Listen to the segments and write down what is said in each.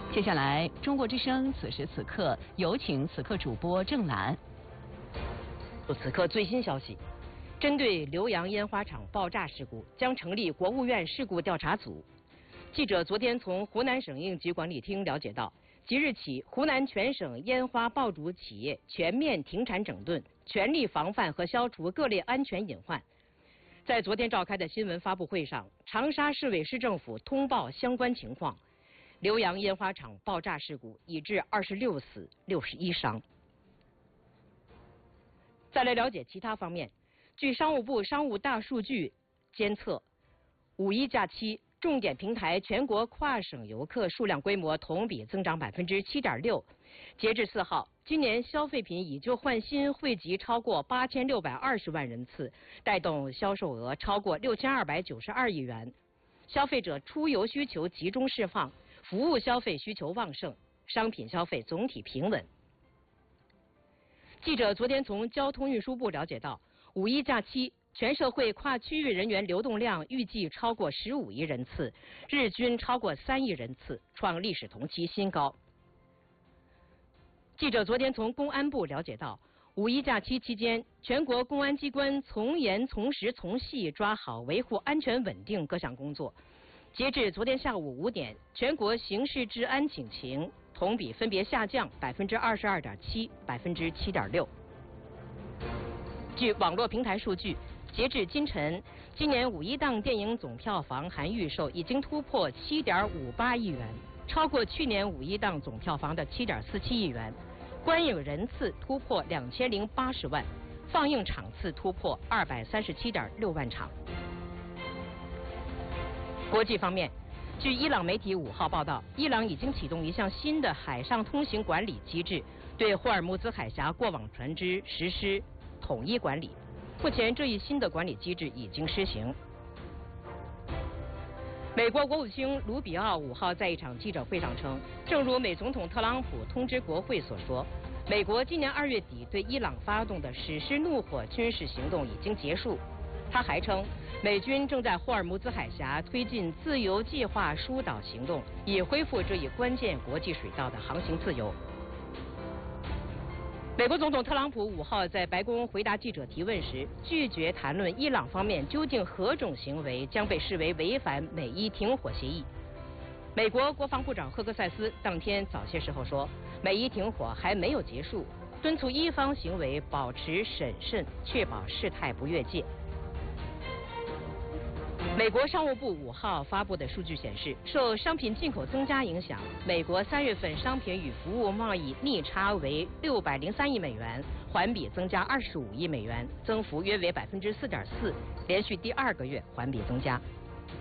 接下来，中国之声此时此刻有请此刻主播郑兰。 此刻最新消息，针对浏阳烟花厂爆炸事故，将成立国务院事故调查组。记者昨天从湖南省应急管理厅了解到，即日起，湖南全省烟花爆竹企业全面停产整顿，全力防范和消除各类安全隐患。在昨天召开的新闻发布会上，长沙市委市政府通报相关情况。浏阳烟花厂爆炸事故已致26死61伤。再来了解其他方面，据商务部商务大数据监测，5·1假期重点平台全国跨省游客数量规模同比增长7.6%。截至4号，今年消费品以旧换新汇集超过8620万人次，带动销售额超过6292亿元。消费者出游需求集中释放，服务消费需求旺盛，商品消费总体平稳。记者昨天从交通运输部了解到，5·1假期全社会跨区域人员流动量预计超过15亿人次，日均超过3亿人次，创历史同期新高。记者昨天从公安部了解到，5·1假期期间，全国公安机关从严从实从细抓好维护安全稳定各项工作。截至昨天下午5点，全国刑事治安警情同比分别下降22.7%、7.6%。据网络平台数据，截至今晨，今年5·1档电影总票房含预售已经突破7.58亿元，超过去年5·1档总票房的7.47亿元，观影人次突破2080万，放映场次突破237.6万场。国际方面，据伊朗媒体5号报道，伊朗已经启动一项新的海上通行管理机制，对霍尔木兹海峡过往船只实施统一管理。目前，这一新的管理机制已经施行。美国国务卿卢比奥5号在一场记者会上称，正如美总统特朗普通知国会所说，美国今年2月底对伊朗发动的史诗怒火军事行动已经结束。他还称，美军正在霍尔木兹海峡推进自由计划疏导行动，以恢复这一关键国际水道的航行自由。美国总统特朗普5号在白宫回答记者提问时，拒绝谈论伊朗方面究竟何种行为将被视为违反美伊停火协议。美国国防部长赫克塞斯当天早些时候说，美伊停火还没有结束，敦促伊方行为保持审慎，确保事态不越界。美国商务部5号发布的数据显示，受商品进口增加影响，美国3月份商品与服务贸易逆差为603亿美元，环比增加25亿美元，增幅约为4.4%，连续第2个月环比增加。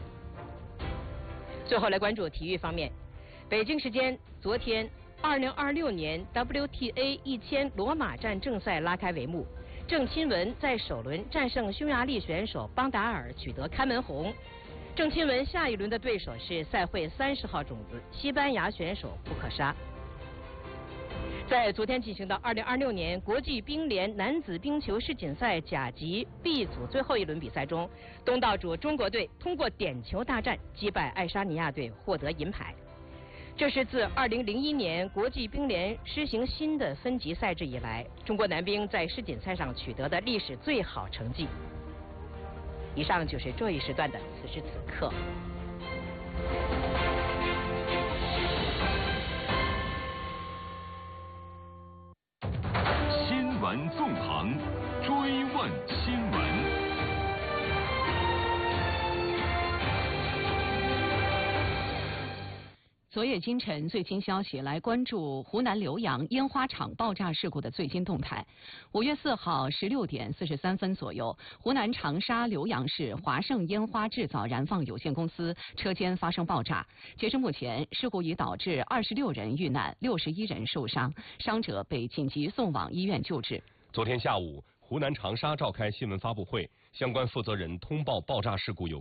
最后来关注体育方面，北京时间昨天，2026年 WTA 1000罗马站正赛拉开帷幕。郑钦文在首轮战胜匈牙利选手邦达尔，取得看门红。郑钦文下一轮的对手是赛会30号种子西班牙选手布克沙。在昨天进行的2026年国际冰联男子冰球世锦赛甲级 B 组最后一轮比赛中，东道主中国队通过点球大战击败爱沙尼亚队，获得银牌。这是自2001年国际冰联施行新的分级赛制以来，中国男冰在世锦赛上取得的历史最好成绩。以上就是这一时段的此时此刻。 新闻纵横，追问新闻。 昨夜今晨最新消息，来关注湖南浏阳烟花厂爆炸事故的最新动态。5月4号16点43分左右，湖南长沙浏阳市华盛烟花制造燃放有限公司车间发生爆炸。截至目前，事故已导致26人遇难，61人受伤，伤者被紧急送往医院救治。 昨天下午，湖南长沙召开新闻发布会，相关负责人通报爆炸事故有